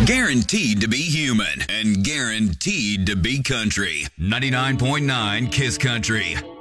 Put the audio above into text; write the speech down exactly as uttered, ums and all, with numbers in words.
Guaranteed to be human and guaranteed to be country. ninety-nine point nine Kiss Country.